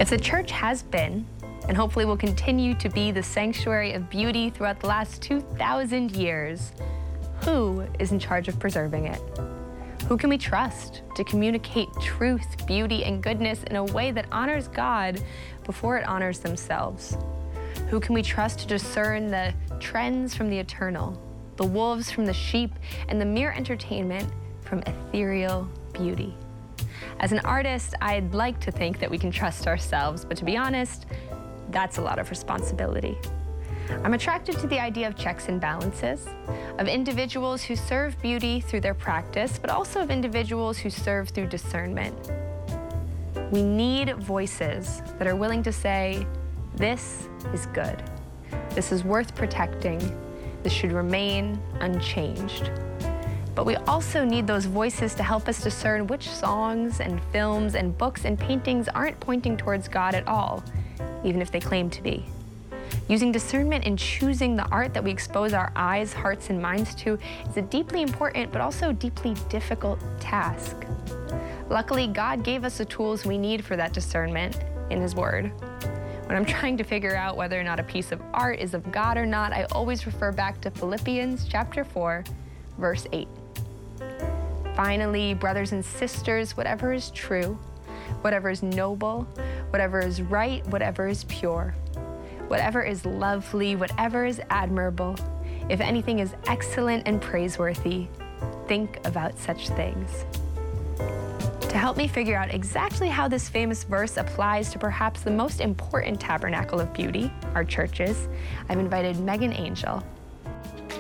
If the church has been, and hopefully will continue to be, the sanctuary of beauty throughout the last 2,000 years, who is in charge of preserving it? Who can we trust to communicate truth, beauty, and goodness in a way that honors God before it honors themselves? Who can we trust to discern the trends from the eternal, the wolves from the sheep, and the mere entertainment from ethereal beauty? As an artist, I'd like to think that we can trust ourselves, but to be honest, that's a lot of responsibility. I'm attracted to the idea of checks and balances, of individuals who serve beauty through their practice, but also of individuals who serve through discernment. We need voices that are willing to say, this is good. This is worth protecting. This should remain unchanged. But we also need those voices to help us discern which songs and films and books and paintings aren't pointing towards God at all, even if they claim to be. Using discernment in choosing the art that we expose our eyes, hearts, and minds to is a deeply important but also deeply difficult task. Luckily, God gave us the tools we need for that discernment in His Word. When I'm trying to figure out whether or not a piece of art is of God or not, I always refer back to Philippians chapter 4, verse 8. Finally, brothers and sisters, whatever is true, whatever is noble, whatever is right, whatever is pure, whatever is lovely, whatever is admirable, if anything is excellent and praiseworthy, think about such things. To help me figure out exactly how this famous verse applies to perhaps the most important tabernacle of beauty, our churches, I've invited Megan Angel,